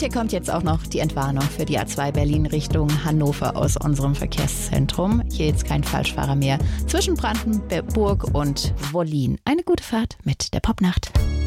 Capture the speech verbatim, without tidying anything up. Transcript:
hier kommt jetzt auch noch die Entwarnung für die A zwei Berlin Richtung Hannover aus unserem Verkehrszentrum. Hier jetzt kein Falschfahrer mehr zwischen Brandenburg und Wollin. Eine gute Fahrt mit der Popnacht.